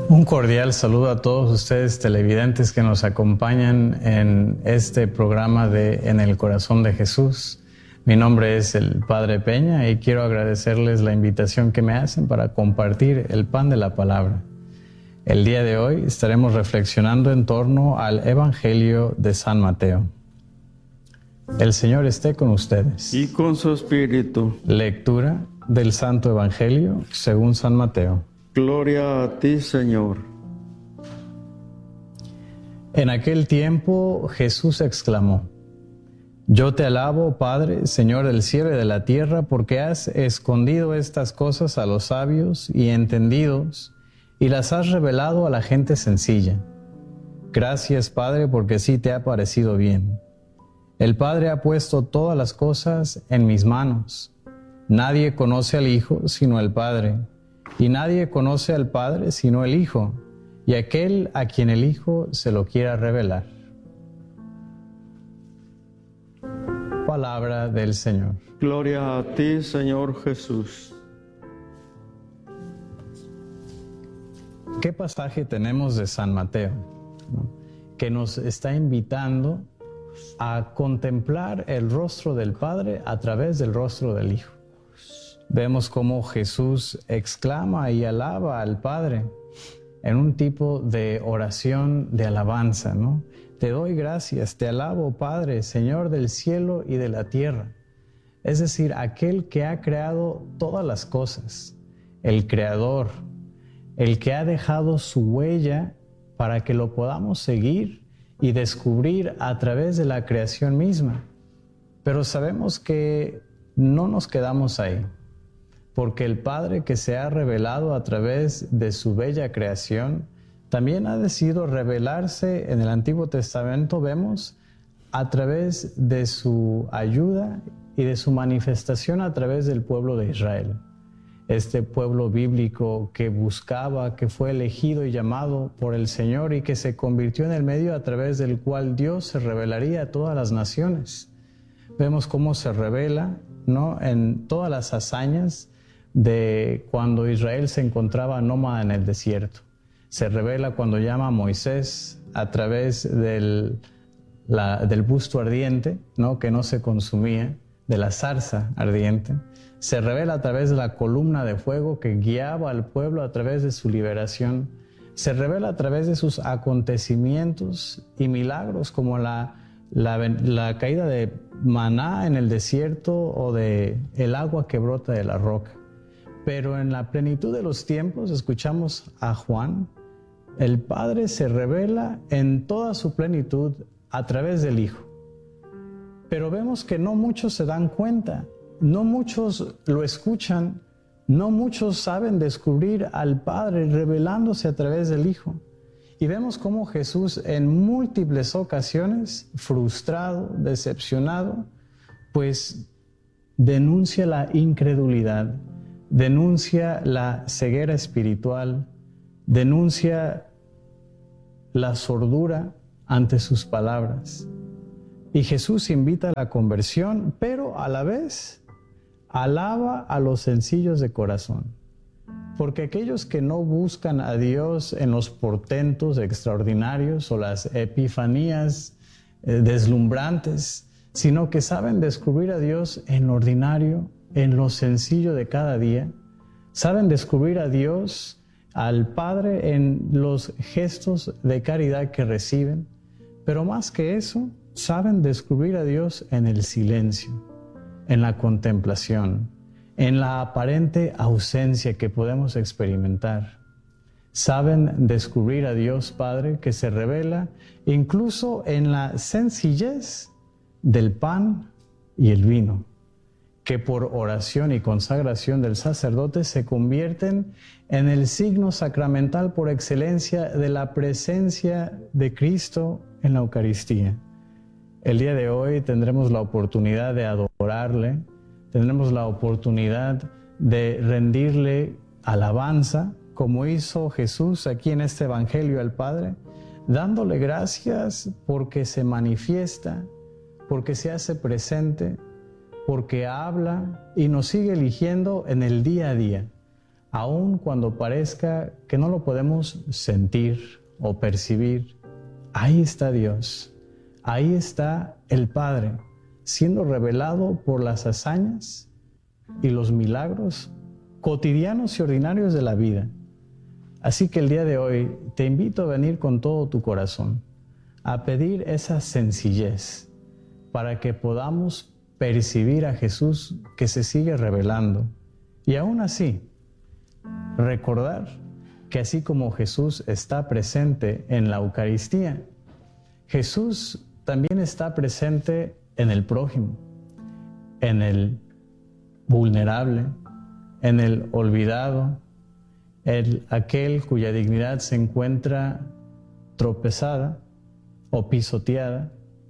Un cordial saludo a todos ustedes televidentes que nos acompañan en este programa de En el Corazón de Jesús. Mi nombre es el Padre Peña y quiero agradecerles la invitación que me hacen para compartir el pan de la palabra. El día de hoy estaremos reflexionando en torno al Evangelio de San Mateo. El Señor esté con ustedes. Y con su espíritu. Lectura del Santo Evangelio según San Mateo. Gloria a ti, Señor. En aquel tiempo Jesús exclamó: Yo te alabo, Padre, Señor del cielo y de la tierra, porque has escondido estas cosas a los sabios y entendidos y las has revelado a la gente sencilla. Gracias, Padre, porque sí te ha parecido bien. El Padre ha puesto todas las cosas en mis manos. Nadie conoce al Hijo sino el Padre, y nadie conoce al Padre sino el Hijo, y aquel a quien el Hijo se lo quiera revelar. Palabra del Señor. Gloria a ti, Señor Jesús. ¿Qué pasaje tenemos de San Mateo, ¿no?, que nos está invitando a contemplar el rostro del Padre a través del rostro del Hijo? Vemos cómo Jesús exclama y alaba al Padre en un tipo de oración de alabanza, ¿no? Te doy gracias, te alabo, Padre, Señor del cielo y de la tierra. Es decir, aquel que ha creado todas las cosas, el Creador, el que ha dejado su huella para que lo podamos seguir y descubrir a través de la creación misma. Pero sabemos que no nos quedamos ahí, porque el Padre que se ha revelado a través de su bella creación también ha decidido revelarse en el Antiguo Testamento, vemos, a través de su ayuda y de su manifestación a través del pueblo de Israel. Este pueblo bíblico que buscaba, que fue elegido y llamado por el Señor y que se convirtió en el medio a través del cual Dios se revelaría a todas las naciones. Vemos cómo se revela, ¿no?, en todas las hazañas de cuando Israel se encontraba nómada en el desierto. Se revela cuando llama a Moisés a través del busto ardiente, ¿no?, que no se consumía, de la zarza ardiente. Se revela a través de la columna de fuego que guiaba al pueblo a través de su liberación. Se revela a través de sus acontecimientos y milagros como la caída de maná en el desierto o de el agua que brota de la roca. Pero en la plenitud de los tiempos, escuchamos a Juan, el Padre se revela en toda su plenitud a través del Hijo. Pero vemos que no muchos se dan cuenta, no muchos lo escuchan, no muchos saben descubrir al Padre revelándose a través del Hijo. Y vemos cómo Jesús en múltiples ocasiones, frustrado, decepcionado, pues denuncia la incredulidad, denuncia la ceguera espiritual, denuncia la sordura ante sus palabras. Y Jesús invita a la conversión, pero a la vez alaba a los sencillos de corazón. Porque aquellos que no buscan a Dios en los portentos extraordinarios o las epifanías deslumbrantes, sino que saben descubrir a Dios en lo ordinario, en lo sencillo de cada día, saben descubrir a Dios, al Padre, en los gestos de caridad que reciben, pero más que eso, saben descubrir a Dios en el silencio, en la contemplación, en la aparente ausencia que podemos experimentar. Saben descubrir a Dios Padre que se revela incluso en la sencillez del pan y el vino, que por oración y consagración del sacerdote se convierten en el signo sacramental por excelencia de la presencia de Cristo en la Eucaristía. El día de hoy tendremos la oportunidad de adorarle, tendremos la oportunidad de rendirle alabanza, como hizo Jesús aquí en este Evangelio al Padre, dándole gracias porque se manifiesta, porque se hace presente, porque habla y nos sigue eligiendo en el día a día, Aun cuando parezca que no lo podemos sentir o percibir, ahí está Dios, ahí está el Padre, siendo revelado por las hazañas y los milagros cotidianos y ordinarios de la vida. Así que el día de hoy te invito a venir con todo tu corazón, a pedir esa sencillez para que podamos percibir a Jesús que se sigue revelando. Y aún así, recordar que así como Jesús está presente en la Eucaristía, Jesús también está presente en el prójimo, en el vulnerable, en el olvidado, aquel cuya dignidad se encuentra tropezada o pisoteada.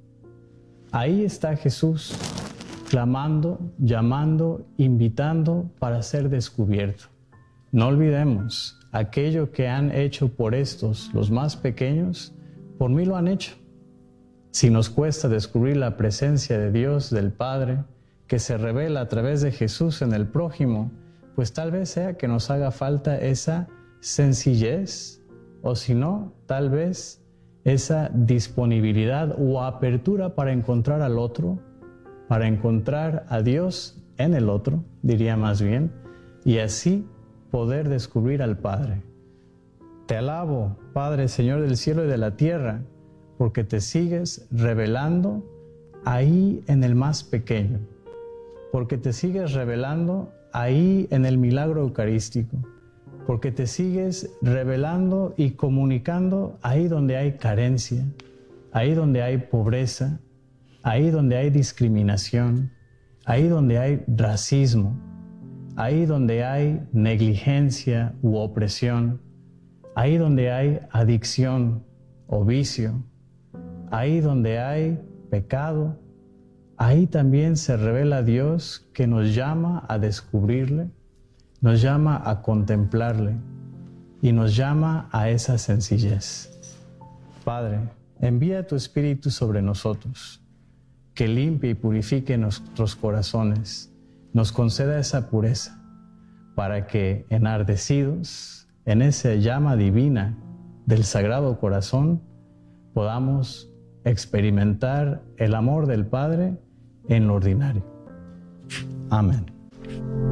Ahí está Jesús, clamando, llamando, invitando para ser descubierto. No olvidemos, aquello que han hecho por estos, los más pequeños, por mí lo han hecho. Si nos cuesta descubrir la presencia de Dios, del Padre, que se revela a través de Jesús en el prójimo, pues tal vez sea que nos haga falta esa sencillez, o si no, tal vez esa disponibilidad o apertura para encontrar al otro, para encontrar a Dios en el otro, diría más bien, y así poder descubrir al Padre. Te alabo, Padre, Señor del cielo y de la tierra, porque te sigues revelando ahí en el más pequeño, porque te sigues revelando ahí en el milagro eucarístico, porque te sigues revelando y comunicando ahí donde hay carencia, ahí donde hay pobreza, ahí donde hay discriminación, ahí donde hay racismo, ahí donde hay negligencia u opresión, ahí donde hay adicción o vicio, ahí donde hay pecado. Ahí también se revela Dios que nos llama a descubrirle, nos llama a contemplarle y nos llama a esa sencillez. Padre, envía tu Espíritu sobre nosotros, que limpie y purifique nuestros corazones, nos conceda esa pureza, para que, enardecidos en esa llama divina del Sagrado Corazón, podamos experimentar el amor del Padre en lo ordinario. Amén.